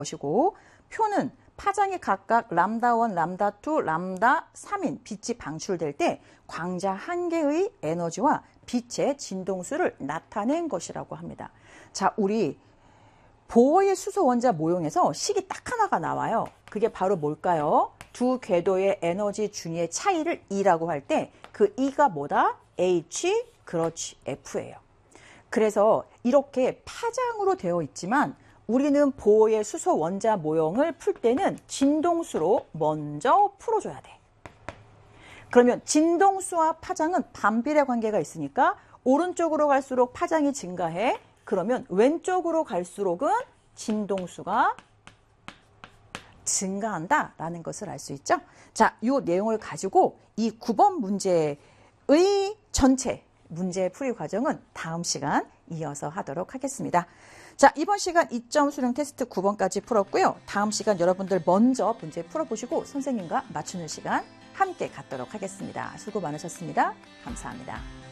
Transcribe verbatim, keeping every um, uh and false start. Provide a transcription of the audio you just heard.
것이고, 표는 파장이 각각 람다 일, 람다 이, 람다 삼인 빛이 방출될 때 광자 한 개의 에너지와 빛의 진동수를 나타낸 것이라고 합니다. 자, 우리 보어의 수소 원자 모형에서 식이 딱 하나가 나와요. 그게 바로 뭘까요? 두 궤도의 에너지 준위의 차이를 E라고 할 때 그 E가 뭐다? H, 그렇지, F예요. 그래서 이렇게 파장으로 되어 있지만 우리는 보어의 수소 원자 모형을 풀 때는 진동수로 먼저 풀어줘야 돼. 그러면 진동수와 파장은 반비례 관계가 있으니까 오른쪽으로 갈수록 파장이 증가해. 그러면 왼쪽으로 갈수록은 진동수가 증가한다라는 것을 알 수 있죠. 자, 이 내용을 가지고 이 구 번 문제의 전체 문제 풀이 과정은 다음 시간 이어서 하도록 하겠습니다. 자, 이번 시간 이 점 수능 테스트 구 번까지 풀었고요. 다음 시간 여러분들 먼저 문제 풀어보시고 선생님과 맞추는 시간 함께 갖도록 하겠습니다. 수고 많으셨습니다. 감사합니다.